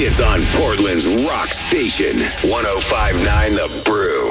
It's on Portland's rock station, 105.9 The Brew.